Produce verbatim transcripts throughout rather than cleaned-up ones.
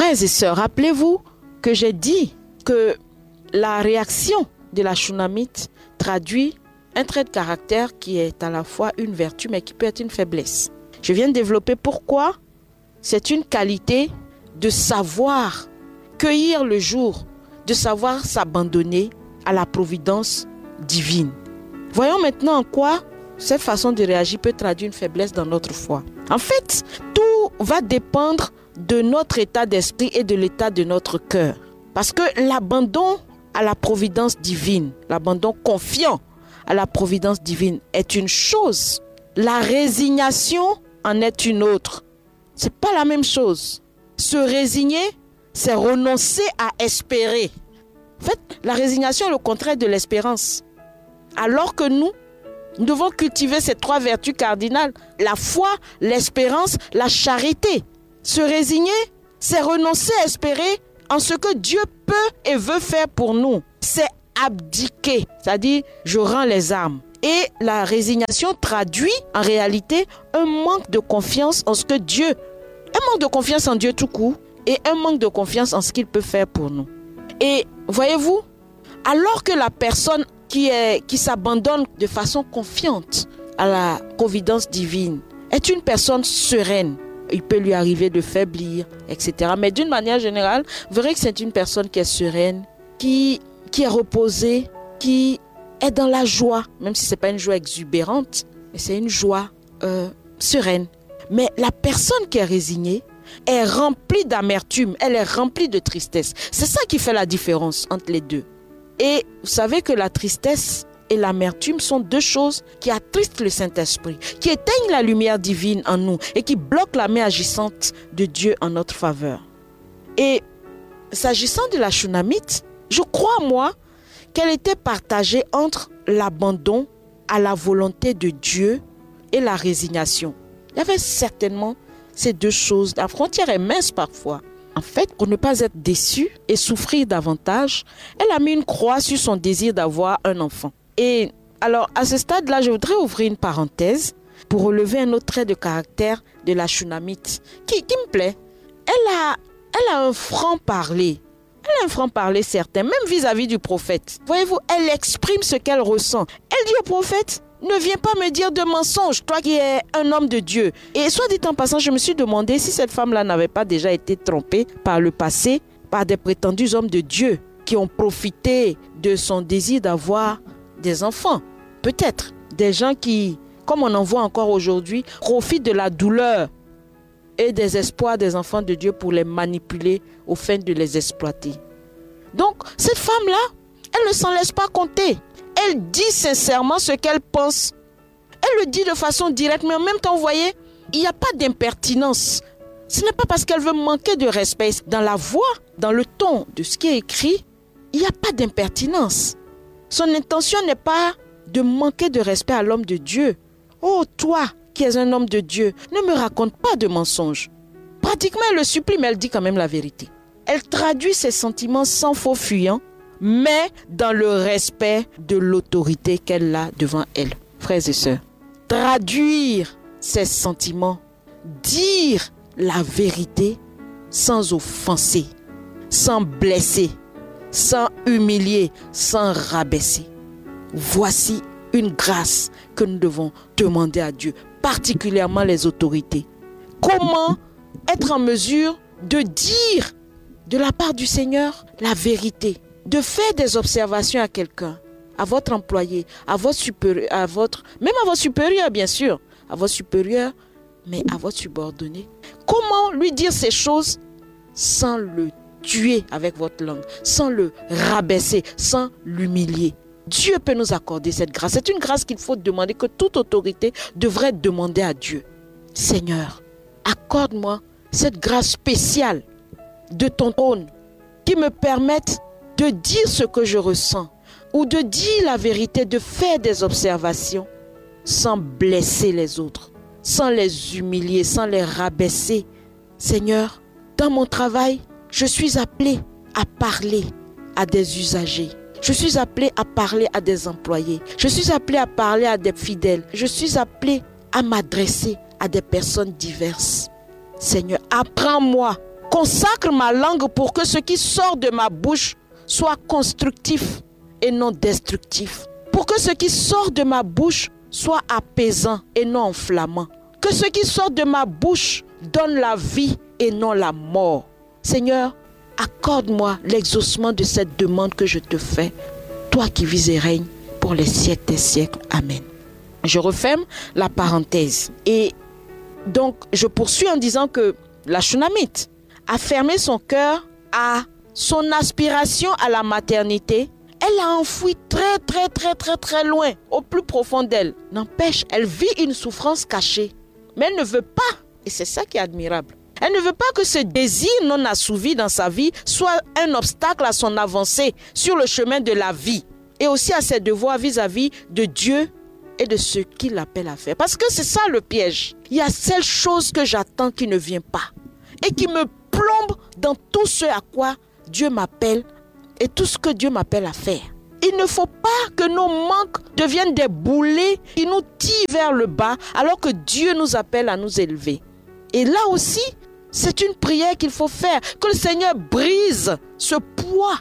Frères et sœurs, rappelez-vous que j'ai dit que la réaction de la Shunammite traduit un trait de caractère qui est à la fois une vertu mais qui peut être une faiblesse. Je viens de développer pourquoi c'est une qualité de savoir cueillir le jour, de savoir s'abandonner à la providence divine. Voyons maintenant en quoi cette façon de réagir peut traduire une faiblesse dans notre foi. En fait, tout va dépendre de notre état d'esprit et de l'état de notre cœur. Parce que l'abandon à la providence divine, l'abandon confiant à la providence divine est une chose. La résignation en est une autre. C'est pas la même chose. Se résigner, c'est renoncer à espérer. En fait, la résignation est le contraire de l'espérance. Alors que nous, nous devons cultiver ces trois vertus cardinales. La foi, l'espérance, la charité. Se résigner, c'est renoncer à espérer en ce que Dieu peut et veut faire pour nous. C'est abdiquer, c'est-à-dire je rends les armes. Et la résignation traduit en réalité un manque de confiance en ce que Dieu, un manque de confiance en Dieu tout court et un manque de confiance en ce qu'il peut faire pour nous. Et voyez-vous, alors que la personne qui, est, qui s'abandonne de façon confiante à la providence divine est une personne sereine, il peut lui arriver de faiblir, et cetera. Mais d'une manière générale, vous verrez que c'est une personne qui est sereine, qui, qui est reposée, qui est dans la joie, même si ce n'est pas une joie exubérante, mais c'est une joie euh, sereine. Mais la personne qui est résignée est remplie d'amertume, elle est remplie de tristesse. C'est ça qui fait la différence entre les deux. Et vous savez que la tristesse et l'amertume sont deux choses qui attristent le Saint-Esprit, qui éteignent la lumière divine en nous et qui bloquent la main agissante de Dieu en notre faveur. Et s'agissant de la Shunammite, je crois, moi, qu'elle était partagée entre l'abandon à la volonté de Dieu et la résignation. Il y avait certainement ces deux choses. La frontière est mince parfois. En fait, pour ne pas être déçue et souffrir davantage, elle a mis une croix sur son désir d'avoir un enfant. Et alors, à ce stade-là, je voudrais ouvrir une parenthèse pour relever un autre trait de caractère de la Shunammite qui, qui me plaît. Elle a, elle a un franc-parler. Elle a un franc-parler certain, même vis-à-vis du prophète. Voyez-vous, elle exprime ce qu'elle ressent. Elle dit au prophète, ne viens pas me dire de mensonges, toi qui es un homme de Dieu. Et soit dit en passant, je me suis demandé si cette femme-là n'avait pas déjà été trompée par le passé, par des prétendus hommes de Dieu qui ont profité de son désir d'avoir des enfants. Peut-être des gens qui, comme on en voit encore aujourd'hui, profitent de la douleur et des espoirs des enfants de Dieu pour les manipuler au fin de les exploiter. Donc, cette femme-là, elle ne s'en laisse pas compter. Elle dit sincèrement ce qu'elle pense. Elle le dit de façon directe, mais en même temps, vous voyez, il n'y a pas d'impertinence. Ce n'est pas parce qu'elle veut manquer de respect. Dans la voix, dans le ton de ce qui est écrit, il n'y a pas d'impertinence. Son intention n'est pas de manquer de respect à l'homme de Dieu. Oh, toi qui es un homme de Dieu, ne me raconte pas de mensonges. Pratiquement, elle le supplie, mais elle dit quand même la vérité. Elle traduit ses sentiments sans faux fuyant, mais dans le respect de l'autorité qu'elle a devant elle. Frères et sœurs, traduire ses sentiments, dire la vérité sans offenser, sans blesser, sans humilier, sans rabaisser. Voici une grâce que nous devons demander à Dieu, particulièrement les autorités. Comment être en mesure de dire de la part du Seigneur la vérité, de faire des observations à quelqu'un, à votre employé, à votre supérieur, à votre, même à votre supérieur bien sûr, à votre supérieur, mais à votre subordonné. Comment lui dire ces choses sans le tuer avec votre langue, sans le rabaisser, sans l'humilier? Dieu peut nous accorder cette grâce. C'est une grâce qu'il faut demander, que toute autorité devrait demander à Dieu. Seigneur, accorde-moi cette grâce spéciale de ton trône qui me permette de dire ce que je ressens ou de dire la vérité, de faire des observations sans blesser les autres, sans les humilier, sans les rabaisser. Seigneur, dans mon travail, je suis appelé à parler à des usagers. Je suis appelé à parler à des employés. Je suis appelé à parler à des fidèles. Je suis appelé à m'adresser à des personnes diverses. Seigneur, apprends-moi Consacre ma langue pour que ce qui sort de ma bouche soit constructif et non destructif. Pour que ce qui sort de ma bouche soit apaisant et non enflammant. Que ce qui sort de ma bouche donne la vie et non la mort. Seigneur, accorde-moi l'exaucement de cette demande que je te fais, toi qui vis et règnes pour les siècles des siècles. Amen. Je referme la parenthèse. Et donc, je poursuis en disant que la Shunamite a fermé son cœur à son aspiration à la maternité. Elle l'a enfoui très, très, très, très, très loin, au plus profond d'elle. N'empêche, elle vit une souffrance cachée. Mais elle ne veut pas, et c'est ça qui est admirable, elle ne veut pas que ce désir non assouvi dans sa vie soit un obstacle à son avancée sur le chemin de la vie et aussi à ses devoirs vis-à-vis de Dieu et de ce qu'il appelle à faire. Parce que c'est ça le piège. Il y a cette chose que j'attends qui ne vient pas et qui me plombe dans tout ce à quoi Dieu m'appelle et tout ce que Dieu m'appelle à faire. Il ne faut pas que nos manques deviennent des boulets qui nous tirent vers le bas alors que Dieu nous appelle à nous élever. Et là aussi, c'est une prière qu'il faut faire. Que le Seigneur brise ce poids,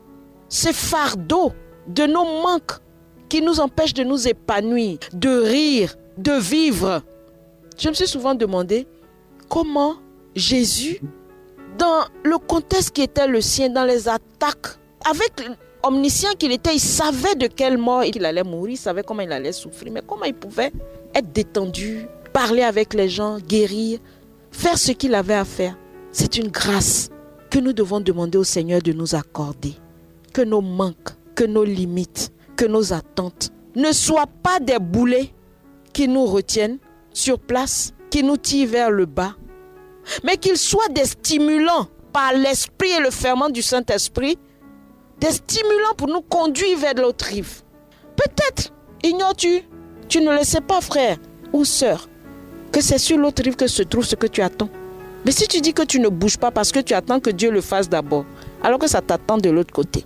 ce fardeau de nos manques qui nous empêchent de nous épanouir, de rire, de vivre. Je me suis souvent demandé comment Jésus, dans le contexte qui était le sien, dans les attaques, avec omniscient qu'il était, il savait de quelle mort il allait mourir, il savait comment il allait souffrir, mais comment il pouvait être détendu, parler avec les gens, guérir, faire ce qu'il avait à faire. C'est une grâce que nous devons demander au Seigneur de nous accorder. Que nos manques, que nos limites, que nos attentes ne soient pas des boulets qui nous retiennent sur place, qui nous tirent vers le bas, mais qu'ils soient des stimulants par l'esprit et le ferment du Saint-Esprit, des stimulants pour nous conduire vers l'autre rive. Peut-être, ignores-tu, tu ne le sais pas, frère ou sœur, que c'est sur l'autre rive que se trouve ce que tu attends. Mais si tu dis que tu ne bouges pas parce que tu attends que Dieu le fasse d'abord, alors que ça t'attend de l'autre côté.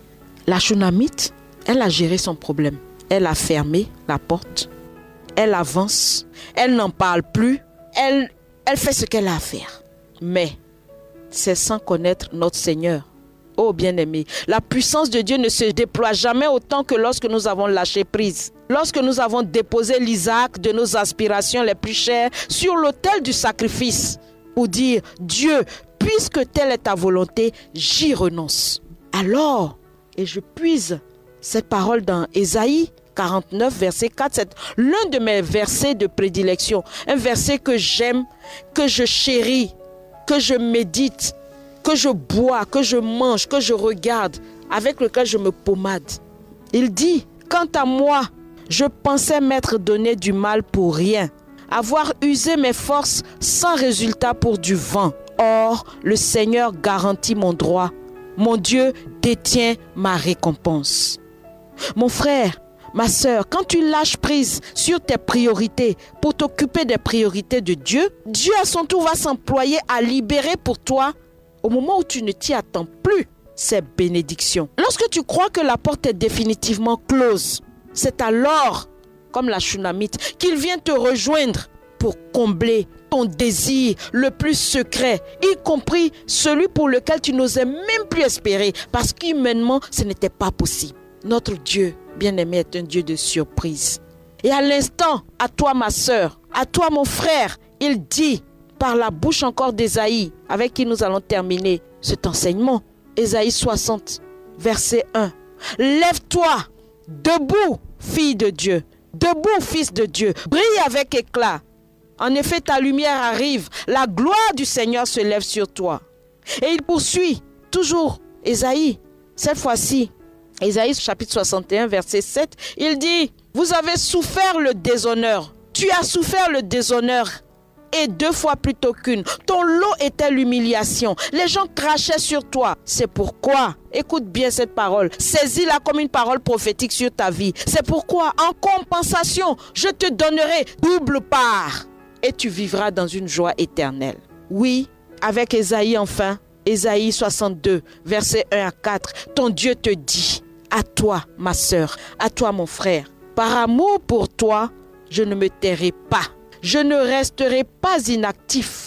La Shunamite, elle a géré son problème. Elle a fermé la porte. Elle avance. Elle n'en parle plus. Elle, elle fait ce qu'elle a à faire. Mais c'est sans connaître notre Seigneur. Oh bien-aimé, la puissance de Dieu ne se déploie jamais autant que lorsque nous avons lâché prise. Lorsque nous avons déposé l'Isaac de nos aspirations les plus chères sur l'autel du sacrifice pour dire « Dieu, puisque telle est ta volonté, j'y renonce. » Alors, et je puise cette parole dans Ésaïe quarante-neuf, verset quatre, c'est l'un de mes versets de prédilection. Un verset que j'aime, que je chéris, que je médite, que je bois, que je mange, que je regarde, avec lequel je me pommade. Il dit, quant à moi, je pensais m'être donné du mal pour rien, avoir usé mes forces sans résultat pour du vent. Or, le Seigneur garantit mon droit. Mon Dieu détient ma récompense. Mon frère, ma sœur, quand tu lâches prise sur tes priorités pour t'occuper des priorités de Dieu, Dieu à son tour va s'employer à libérer pour toi, au moment où tu ne t'y attends plus, ces bénédictions. Lorsque tu crois que la porte est définitivement close, c'est alors, comme la Shunamite, qu'il vient te rejoindre pour combler ton désir le plus secret, y compris celui pour lequel tu n'osais même plus espérer, parce qu'humainement, ce n'était pas possible. Notre Dieu, bien-aimé, est un Dieu de surprise. Et à l'instant, à toi ma sœur, à toi mon frère, il dit, par la bouche encore d'Ésaïe, avec qui nous allons terminer cet enseignement, Ésaïe soixante, verset un. Lève-toi, debout, fille de Dieu, debout, fils de Dieu, brille avec éclat. En effet, ta lumière arrive, la gloire du Seigneur se lève sur toi. Et il poursuit, toujours Ésaïe, cette fois-ci, Ésaïe chapitre soixante et un, verset sept, il dit, vous avez souffert le déshonneur, tu as souffert le déshonneur, et deux fois plutôt qu'une. Ton lot était l'humiliation. Les gens crachaient sur toi. C'est pourquoi, écoute bien cette parole, saisis-la comme une parole prophétique sur ta vie. C'est pourquoi, en compensation, je te donnerai double part. Et tu vivras dans une joie éternelle. Oui, avec Ésaïe enfin, Ésaïe soixante-deux, versets un à quatre, ton Dieu te dit, à toi ma sœur, à toi mon frère, par amour pour toi, je ne me tairai pas. Je ne resterai pas inactif.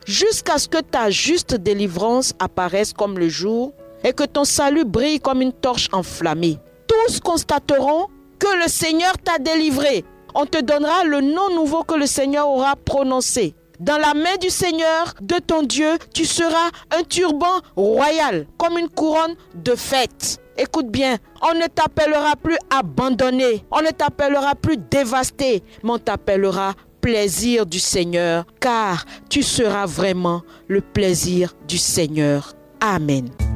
jusqu'à ce que ta juste délivrance apparaisse comme le jour et que ton salut brille comme une torche enflammée. Tous constateront que le Seigneur t'a délivré. On te donnera le nom nouveau que le Seigneur aura prononcé. Dans la main du Seigneur, de ton Dieu, tu seras un turban royal, comme une couronne de fête. Écoute bien, on ne t'appellera plus abandonné, on ne t'appellera plus dévasté, mais on t'appellera plaisir du Seigneur, car tu seras vraiment le plaisir du Seigneur. Amen.